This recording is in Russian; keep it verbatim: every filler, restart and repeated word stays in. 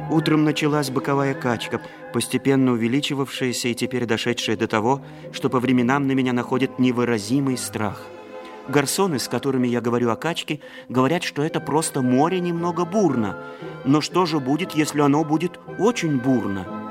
Утром началась боковая качка, постепенно увеличивавшаяся и теперь дошедшая до того, что по временам на меня находит невыразимый страх. Гарсоны, с которыми я говорю о качке, говорят, что это просто море немного бурно. Но что же будет, если оно будет очень бурно?